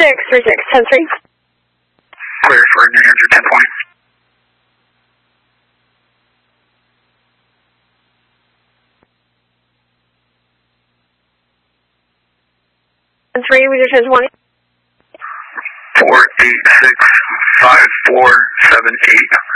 10-3. Clear for New Hampshire 10 point. Three, we just 10-20. 4865478.